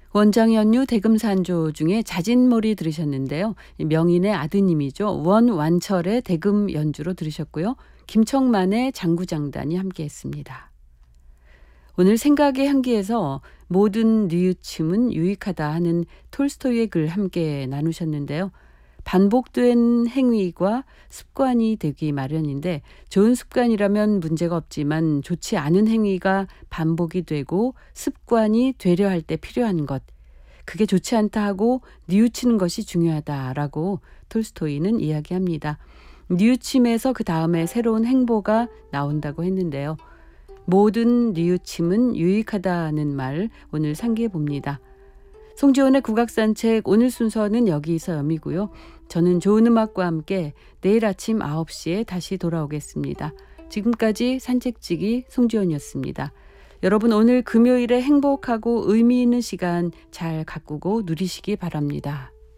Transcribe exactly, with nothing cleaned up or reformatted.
원장연유 대금산조 중에 자진몰이 들으셨는데요. 명인의 아드님이죠. 원완철의 대금 연주로 들으셨고요. 김청만의 장구장단이 함께했습니다. 오늘 생각의 향기에서 모든 뉘우침은 유익하다 하는 톨스토이의 글 함께 나누셨는데요. 반복된 행위가 습관이 되기 마련인데 좋은 습관이라면 문제가 없지만 좋지 않은 행위가 반복이 되고 습관이 되려 할 때 필요한 것, 그게 좋지 않다 하고 뉘우치는 것이 중요하다라고 톨스토이는 이야기합니다. 뉘우침에서 그 다음에 새로운 행보가 나온다고 했는데요. 모든 뉘우침은 유익하다는 말 오늘 상기해 봅니다. 송지원의 국악산책 오늘 순서는 여기서 여미고요. 저는 좋은 음악과 함께 내일 아침 아홉 시에 다시 돌아오겠습니다. 지금까지 산책지기 송지원이었습니다. 여러분 오늘 금요일에 행복하고 의미 있는 시간 잘 가꾸고 누리시기 바랍니다.